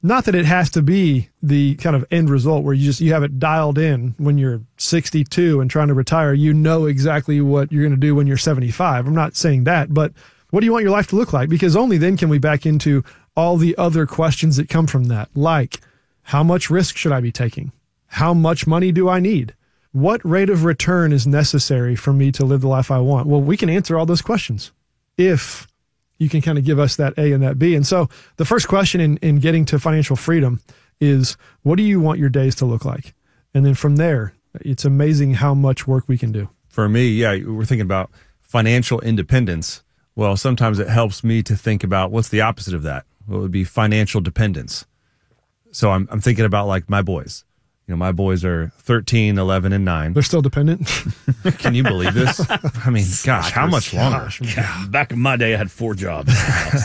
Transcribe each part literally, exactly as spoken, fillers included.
Not that it has to be the kind of end result where you just, you have it dialed in when you're sixty-two and trying to retire. You know exactly what you're going to do when you're seventy-five. I'm not saying that, but what do you want your life to look like? Because only then can we back into all the other questions that come from that. Like, how much risk should I be taking? How much money do I need? What rate of return is necessary for me to live the life I want? Well, we can answer all those questions if you can kind of give us that A and that B. And so the first question in, in getting to financial freedom is, what do you want your days to look like? And then from there, it's amazing how much work we can do. For me, yeah, we're thinking about financial independence. Well, sometimes it helps me to think about what's the opposite of that. What would be financial dependence? So I'm, I'm thinking about like my boys. You know, my boys are thirteen, eleven, and nine. They're still dependent. Can you believe this? I mean, gosh, how much longer? Gosh, yeah. Back in my day, I had four jobs.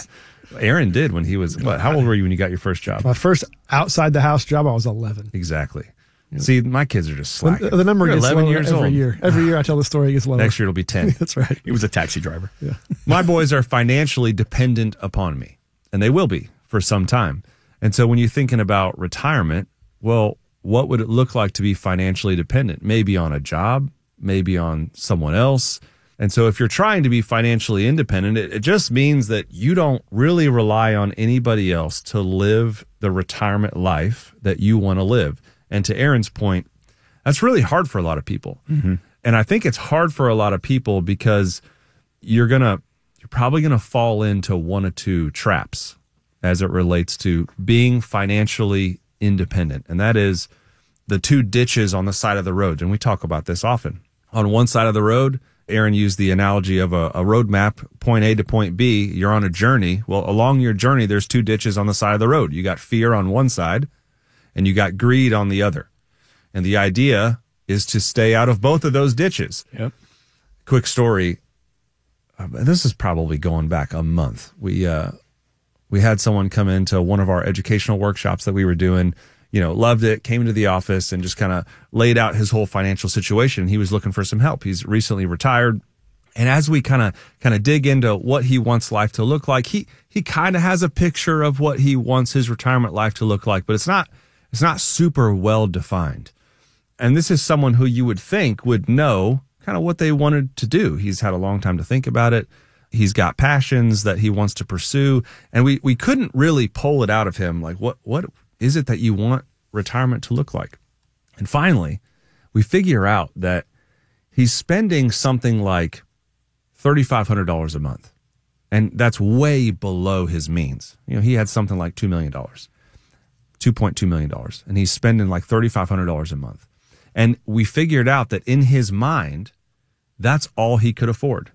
Aaron did when he was, what, how old were you when you got your first job? My first outside the house job, I was eleven. Exactly. See, my kids are just slacking. The, the number You're gets eleven lower years every old. year. Every year I tell the story, it gets lower. Next year it'll be ten. That's right. He was a taxi driver. Yeah. My boys are financially dependent upon me, and they will be for some time. And so when you're thinking about retirement, well, what would it look like to be financially dependent? Maybe on a job, maybe on someone else. And so if you're trying to be financially independent, it, it just means that you don't really rely on anybody else to live the retirement life that you want to live. And to Aaron's point, that's really hard for a lot of people. Mm-hmm. And I think it's hard for a lot of people because you're going to, you're probably going to fall into one or two traps as it relates to being financially independent. And that is the two ditches on the side of the road. And we talk about this often. On one side of the road, Aaron used the analogy of a, a road map, point A to point B. You're on a journey. Well, along your journey, there's two ditches on the side of the road. You got fear on one side and you got greed on the other. And the idea is to stay out of both of those ditches. Yep. Quick story. Uh, this is probably going back a month. We, uh, we had someone come into one of our educational workshops that we were doing, you know, loved it, came into the office and just kind of laid out his whole financial situation. He was looking for some help. He's recently retired. And as we kind of kind of dig into what he wants life to look like, he he kind of has a picture of what he wants his retirement life to look like, but it's not it's not super well defined. And this is someone who you would think would know kind of what they wanted to do. He's had a long time to think about it. He's got passions that he wants to pursue. And we, we couldn't really pull it out of him. Like, what, what is it that you want retirement to look like? And finally, we figure out that he's spending something like three thousand five hundred dollars a month. And that's way below his means. You know, he had something like two million dollars, two point two million dollars. And he's spending like three thousand five hundred dollars a month. And we figured out that in his mind, that's all he could afford.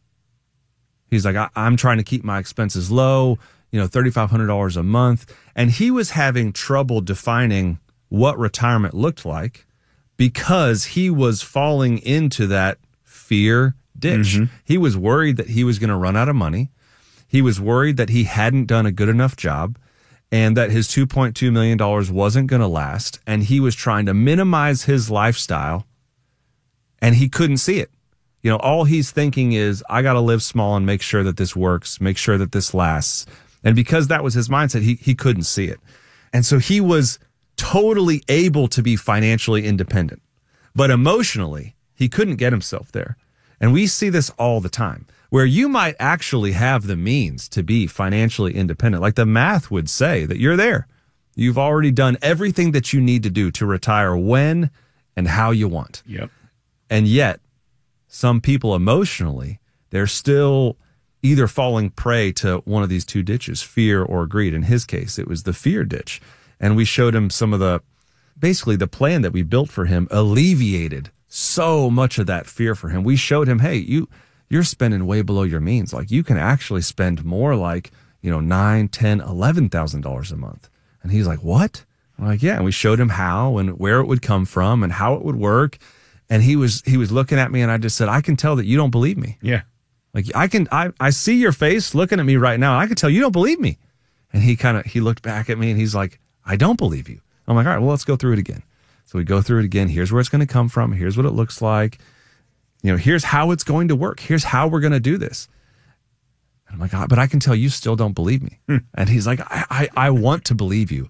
He's like, I, I'm trying to keep my expenses low, you know, three thousand five hundred dollars a month. And he was having trouble defining what retirement looked like because he was falling into that fear ditch. Mm-hmm. He was worried that he was going to run out of money. He was worried that he hadn't done a good enough job and that his two point two million dollars wasn't going to last. And he was trying to minimize his lifestyle and he couldn't see it. You know, all he's thinking is, I got to live small and make sure that this works, make sure that this lasts. And because that was his mindset, he, he couldn't see it. And so he was totally able to be financially independent, but emotionally, he couldn't get himself there. And we see this all the time, where you might actually have the means to be financially independent. Like the math would say that you're there. You've already done everything that you need to do to retire when and how you want. Yep. And yet, some people emotionally, they're still either falling prey to one of these two ditches, fear or greed. In his case, it was the fear ditch. And we showed him some of the, basically the plan that we built for him alleviated so much of that fear for him. We showed him, hey, you, you're spending way below your means. Like you can actually spend more like, you know, nine, ten, eleven thousand dollars a month. And he's like, what? I'm like, yeah. And we showed him how and where it would come from and how it would work. And he was, he was looking at me and I just said, I can tell that you don't believe me. Yeah. Like I can, I, I see your face looking at me right now. And I can tell you don't believe me. And he kind of, he looked back at me and he's like, I don't believe you. I'm like, all right, well, let's go through it again. So we go through it again. Here's where it's going to come from. Here's what it looks like. You know, here's how it's going to work. Here's how we're going to do this. And I'm like, but I can tell you still don't believe me. Hmm. And he's like, I, I, I want to believe you.